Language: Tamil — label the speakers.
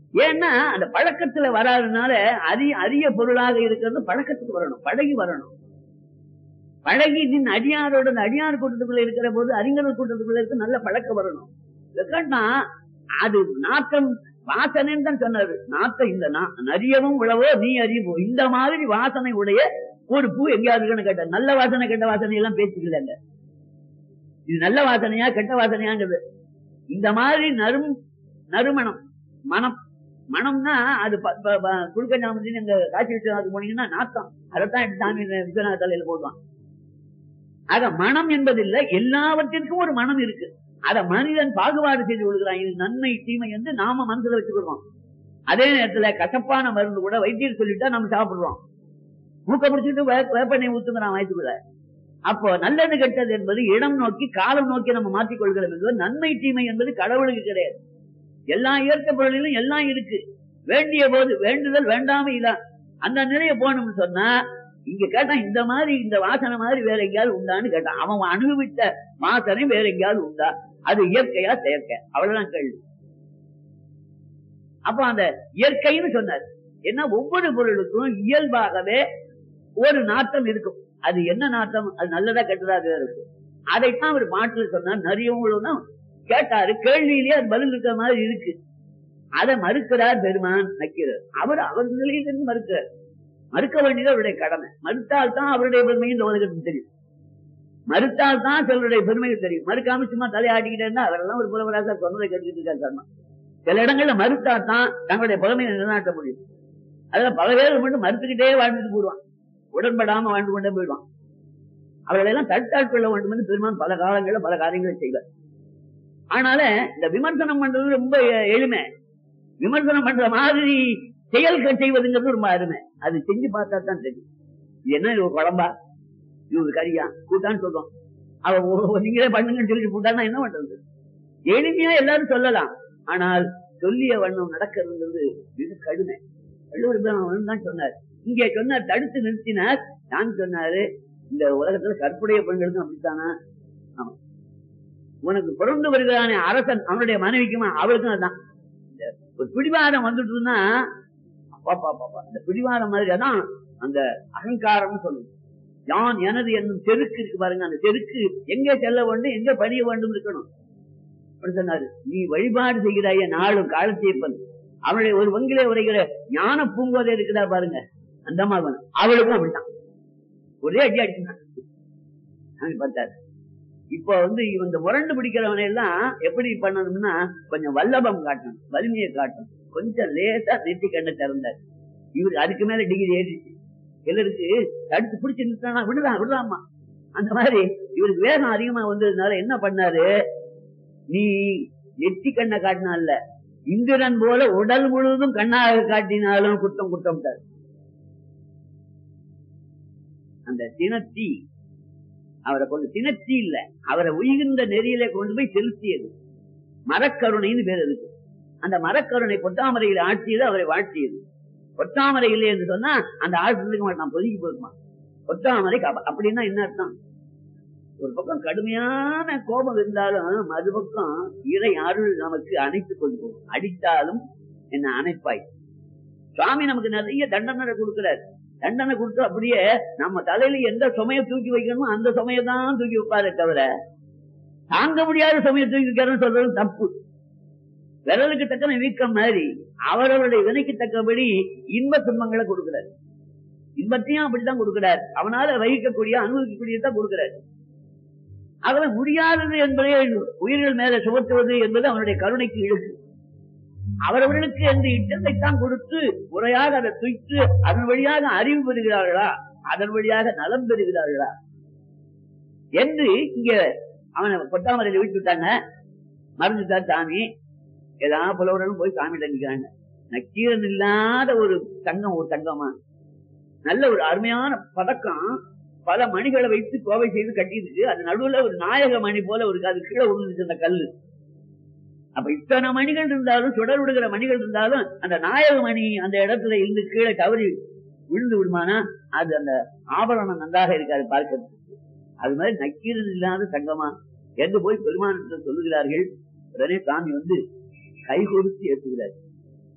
Speaker 1: ஏன்னா அந்த பழக்கத்துல வராதனால அரிய பொருளாக இருக்கிறது பழக்கத்துக்கு வரணும், பழகி வரணும். பழகி நின் அடியாரோட அடியார் கூட்டத்துக்குள்ள இருக்கிற போது அறிஞர்கள் கூட்டத்துக்குள்ள இருக்க நல்ல பழக்கம் வரணும். இல்லைன்னா அது நாட்டம் வாசனைன்னு தான் சொன்னாரு. நாட்டம் இந்த நரியவும் உழவோ நீ அறிவோ, இந்த மாதிரி வாசனை உடைய ஒரு பூ எங்கேயாவது இருக்குன்னு கேட்ட. நல்ல வாசனை கெட்ட வாசனை எல்லாம் பேச்சுக்கலங்க. இது நல்ல வாசனையா கெட்ட வாசனையாங்கிறது. இந்த மாதிரி நறுமணம் மனம். மனம்னா அது குழுக்கஞ்சாமத்தின்னு எங்க காட்சி விட்டு போனீங்கன்னா நாத்தம். அதைத்தான் எடுத்து சாமி விஸ்வநாத தலையில போடுவான். ஆக மனம் என்பதில்லை, எல்லாவற்றிற்கும் ஒரு மனம் இருக்கு. அத மனிதன் பாகுபாடு செய்து கொள்கிறான். இது நன்மை தீமை என்று நாம மனசுல வச்சுக்கிறோம். அதே நேரத்துல கசப்பான மருந்து கூட வைத்தியர் சொல்லிட்டா நம்ம சாப்பிடுறோம். மூக்க பிடிச்சிட்டு வேப்பெண்ணெய் ஊத்துங்கிறான் வயிற்றுக்குள்ள. அப்போ நல்லது கெட்டது என்பது இடம் நோக்கி காலம் நோக்கி நம்ம மாற்றிக் கொள்கிறோம் என்பது. நன்மை தீமை என்பது கடவுளுக்கு கிடையாது. எல்லா இயற்கை பொருளிலும் எல்லாம் இருக்கு. வேண்டிய போது வேண்டுதல் வேண்டாம இல்ல. அந்த நிலையை போகணும்னு சொன்னா இங்க கேட்டான் இந்த மாதிரி இந்த வாசனை மாதிரி வேற எங்கேயாவது உண்டான்னு கேட்டான். அவன் அனுபவித்த வாசனை வேற எங்கேயாவது உண்டா? அது இயற்கையா செயற்கை? அவ்வளவுதான் கேள்வி. அப்ப அந்த இயற்கைன்னு சொன்னார். ஏன்னா ஒவ்வொரு பொருளுக்கும் இயல்பாகவே ஒரு நாட்டம் இருக்கும். அது என்ன நாட்டம்? அது நல்லதா கெட்டதாக இருக்கும். அதைத்தான் அவர் பாட்டுல சொன்னார். நிறைய கேட்டாரு, கேள்வியிலேயே அது பதில் இருக்கிற மாதிரி இருக்கு. அதை மறுக்கிறார் பெருமான் நக்கிறார். அவர் நிலையிலிருந்து மறுக்கிறார். மறுக்க வேண்டியது அவருடைய கடமை. மறுத்தால் தான் அவருடைய பெருமை இந்த உலகத்துக்கு தெரியும். மறுத்தால் தான் சிலருடைய பெருமைக்கு தெரியும். மறுக்காம சும்மா தலையாட்டிக்கிட்டே இருந்தா அவரெல்லாம் ஒரு புலவராக சொன்னதை கேட்டுக்கிட்டு இருக்காரு சர்மா. சில இடங்கள்ல மறுத்தா தான் தங்களுடைய புலமையை நிலைநாட்ட முடியும். அதுல பல பேர் மட்டும் மறுத்துக்கிட்டே வாழ்ந்துட்டு போடுவான். உடன்படாம வாழ்ந்து கொண்டே போயிடுவான். அவர்களெல்லாம் தடுத்தாட்கொள்ள வேண்டும் என்று பெருமான் பல காலங்களில் பல காரியங்களை செய்வார். ஆனால இந்த விமர்சனம் பண்றது ரொம்ப எளிமை. விமர்சனம் பண்ற மாதிரி செயல்கள் செய்வதுங்கிறது ரொம்ப அருமை. அது செஞ்சு பார்த்தா தான் தெரியும். இது என்ன, இது குழம்பா, இது கறியா, கூட்டான்னு சொல்றோம். அவ நீங்களே பண்ணுங்கன்னு சொல்லிட்டு போட்டான்னா என்ன பண்றது? எளிமையா எல்லாரும் சொல்லலாம். ஆனால் சொல்லிய வண்ணம் நடக்கிறது மிக கடுமை. வள்ளுவர் தான் சொன்னார். இங்கே சொன்னார், தடுத்து நிறுத்தினார். நான் சொன்னாரு, இந்த உலகத்துல கற்புடைய பெண்களுக்கும் அப்படித்தானா? ஆமா. உனக்கு பிறந்து வருகிறானே அரசன், அவனுடைய மனைவிக்குமா அவளுக்கும் அதுதான். ஒரு பிடிவாதம் வந்துட்டு இருந்தா இந்த பிடிவாதம் மாதிரி அதான் அந்த அகங்காரம் சொல்லுது. யான் எனது என்னும் செருக்கு இருக்கு பாருங்க. அந்த செருக்கு எங்கே செல்ல வேண்டும், எங்க பணிய வேண்டும் இருக்கணும். சொன்னாரு, நீ வழிபாடு செய்கிறாய நாளும் காலத்தீர்ப்பன் அவனுடைய ஒரு வங்கிலே உரைகிற ஞான பூங்கோதை இருக்குதா பாருங்க, அந்த மாதிரி அவளுக்கும் அப்படித்தான். ஒரே அடி அடிச்சுதான் பார்த்தாரு. இப்ப இந்த முரண்டு பிடிக்கிறவனை எல்லாம் எப்படி பண்ணணும்னா, கொஞ்சம் வல்லபம் காட்டணும், வலிமையை காட்டணும். கொஞ்சம் லேசா நெத்தி கண்ண திறந்தார். இவருக்கு அதுக்கு மேல டிகிரி ஏறிச்சு. எல்லாருக்கு தடுத்து பிடிச்சு நிறுத்தினா விடலாமா? அந்த மாதிரி இவருக்கு வேகம் அதிகமா வந்ததுனால என்ன பண்ணாரு, நீ நெத்தி கண்ணை காட்டினால இந்திரன் போல உடல் முழுவதும் கண்ணாக காட்டினாலும் குற்றம் குற்றம். அந்த தினத்தி அவரை கொண்டு, தினத்தி இல்ல, அவரை உயிர்ந்த நெறியில கொண்டு போய் செலுத்தியது மரக்கருணைன்னு பேர் இருக்கு. அந்த மரக்கருணை பொத்தாமரையில் ஆட்சியது, அவரை வாழ்த்தியது. பொத்தாமரை இல்லை என்று சொன்னா அந்த ஆட்சிக்கு மாட்டான், பொதுக்கி போயிருமா. பொத்தாமரை அப்படின்னா என்ன அர்த்தம்? ஒரு பக்கம் கடுமையான கோபம் இருந்தாலும் மறுபக்கம் இறை அருள் நமக்கு அணைத்துக் கொண்டு போகும். அடித்தாலும் என்ன அணைப்பாய். சுவாமி நமக்கு நிறைய தண்டனை கொடுக்கிறார். தண்டனை கொடுத்து அப்படியே நம்ம தலையில எந்த சுமையை தூக்கி வைக்கணுமோ அந்த சுமையை தான் தூக்கி வைப்பாரே தவிர, தாங்க முடியாத சுமையை தூக்கி வைக்கிறன்னு சொல்றது தப்பு. விரலுக்கு தக்கன வீக்கம் மாதிரி அவரவருடைய வினைக்கு தக்கபடி இன்ப துன்பங்களை கொடுக்கிறார். இன்பத்தையும் அப்படித்தான் கொடுக்கிறார். அவனால வகிக்கக்கூடிய அனுபவிக்கக்கூடியதான் கொடுக்கிறார். ஆகவே முடியாதது என்பதே உயிர்கள் மேல சுமத்துவது என்பது அவனுடைய கருணைக்கு இழுக்கு. அவரவர்களுக்கு என்று இட்டத்தைத்தான் கொடுத்து முறையாக அதை துய்த்து அதன் வழியாக அறிவு பெறுகிறார்களா, அதன் வழியாக நலம் பெறுகிறார்களா என்று இங்க அவனை பொட்டாமரையில விட்டுட்டாங்க. மறந்துட்டார் சாமி. ஏதாவது புலவர்களும் போய் சாமி தண்டிக்கிறாங்க. நக்கீரன் இல்லாத ஒரு தங்கம், ஒரு தங்கமா நல்ல ஒரு அருமையான பதக்கம், பல மணிகளை வைத்து கோவை செய்து கட்டிருக்கு. அது நடுவுல ஒரு நாயக மணி போல ஒரு அது கீழே விழுந்துச்சு அந்த கல்லு. அப்ப இத்தனை மணிகள் இருந்தாலும், சுடர் விடுகிற மணிகள் இருந்தாலும், அந்த நாயக மணி அந்த இடத்துல இருந்து கீழே தவறி விழுந்து விடுமானா அது அந்த ஆபரணம் நன்றாக இருக்காது பார்க்கிறது. அது மாதிரி நக்கீரன் இல்லாத தங்கமா என்று போய் பெருமானத்தில் சொல்லுகிறார்கள். உடனே சாமி கை கொடுத்து ஏற்றுகிறார்.